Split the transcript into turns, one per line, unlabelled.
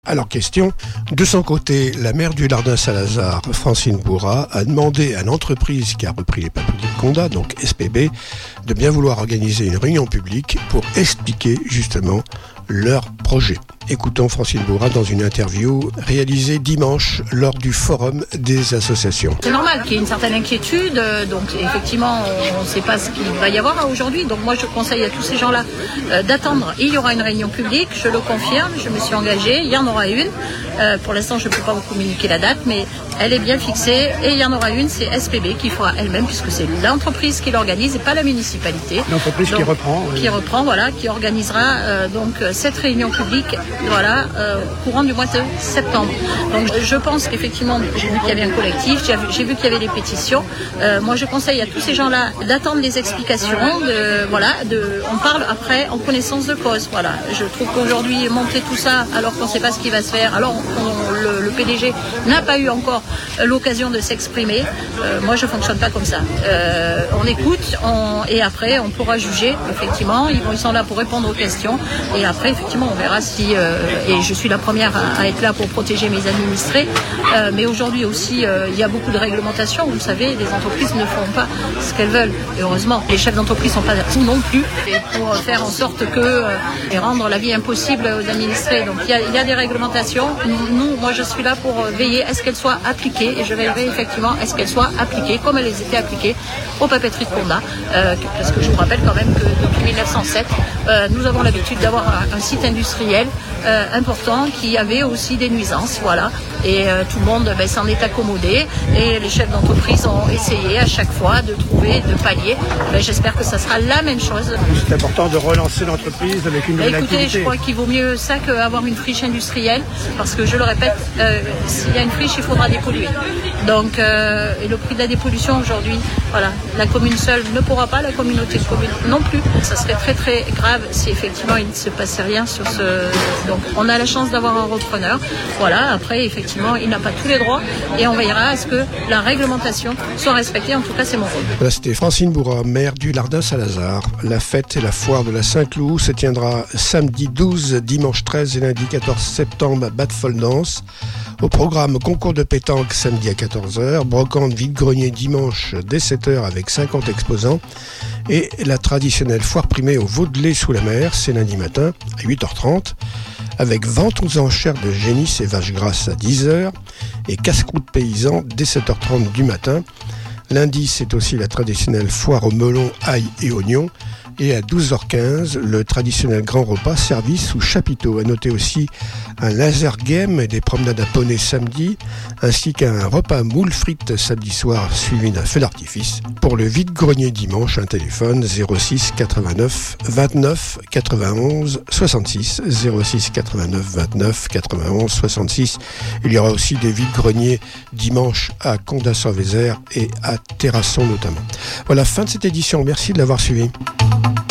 Alors question, de son côté, la maire du Lardin-Salazar, Francine Bourrat, a demandé à l'entreprise qui a repris les papiers de Condat, donc SPB, de bien vouloir organiser une réunion publique pour expliquer justement leur projet. Écoutons Francine Bourrat dans une interview réalisée dimanche lors du forum des associations.
C'est normal qu'il y ait une certaine inquiétude, donc effectivement on ne sait pas ce qu'il va y avoir aujourd'hui, donc moi je conseille à tous ces gens-là d'attendre. Il y aura une réunion publique, je le confirme, je me suis engagée, il y en aura une. Pour l'instant je ne peux pas vous communiquer la date, mais elle est bien fixée et il y en aura une, c'est SPB qui fera elle-même, puisque c'est l'entreprise qui l'organise et pas la municipalité.
L'entreprise donc, qui reprend.
Qui organisera donc cette réunion publique courant du mois de septembre. Donc je pense qu'effectivement, j'ai vu qu'il y avait un collectif, j'ai vu qu'il y avait des pétitions. Moi je conseille à tous ces gens-là d'attendre les explications, on parle après en connaissance de cause. Voilà. Je trouve qu'aujourd'hui monter tout ça alors qu'on ne sait pas ce qui va se faire, alors le PDG n'a pas eu encore l'occasion de s'exprimer. Moi je fonctionne pas comme ça. On écoute et après on pourra juger. Effectivement, ils sont là pour répondre aux questions et après effectivement on verra si et je suis la première à être là pour protéger mes administrés, mais aujourd'hui aussi il y a beaucoup de réglementations. Vous le savez, les entreprises ne font pas ce qu'elles veulent et heureusement les chefs d'entreprise sont pas tout non plus et pour faire en sorte que et rendre la vie impossible aux administrés. Donc il y a des réglementations. Moi je suis là pour veiller à ce qu'elles soient appliquées et je veillerai effectivement à ce qu'elles soient appliquées comme elles étaient appliquées aux papeteries de Condat, parce que je vous rappelle quand même que depuis 1907 nous avons l'habitude d'avoir un site industriel important qui avait aussi des nuisances, voilà, et tout le monde s'en est accommodé et les chefs d'entreprise ont essayé à chaque fois de trouver, de pallier. J'espère que ça sera la même chose.
C'est important de relancer l'entreprise avec une nouvelle activité.
Je crois qu'il vaut mieux ça qu'avoir une friche industrielle, parce que je le répète, s'il y a une friche, il faudra dépolluer. Donc, et le prix de la dépollution aujourd'hui, voilà, la commune seule ne pourra pas, la communauté de communes non plus. Ça serait très très grave si effectivement il ne se passait rien sur ce. Donc, on a la chance d'avoir un repreneur. Voilà, après effectivement, il n'a pas tous les droits et on veillera à ce que la réglementation soit respectée. En tout cas, c'est mon rôle.
Voilà, c'était Francine Bourrat, maire du Lardin-Salazar. La fête et la foire de la Saint-Cloud se tiendra samedi 12, dimanche 13 et lundi 14 septembre à Bad-Foldance. Au programme, concours de pétanque samedi à 14h, brocante vide-grenier dimanche dès 7h avec 50 exposants et la traditionnelle foire primée au Vaudelet sous la mer, c'est lundi matin à 8h30 avec vente aux enchères de génisses et vaches grasses à 10h et casse-croûte paysan dès 7h30 du matin. Lundi, c'est aussi la traditionnelle foire au melon, ail et oignons. Et à 12h15, le traditionnel grand repas servi sous chapiteau. À noter aussi un laser game et des promenades à poney samedi, ainsi qu'un repas moule frites samedi soir suivi d'un feu d'artifice. Pour le vide-grenier dimanche, un téléphone 06 89 29 91 66 06 89 29 91 66. Il y aura aussi des vide-greniers dimanche à Condat-sur-Vézère et à Terrasson notamment. Voilà, fin de cette édition. Merci de l'avoir suivi.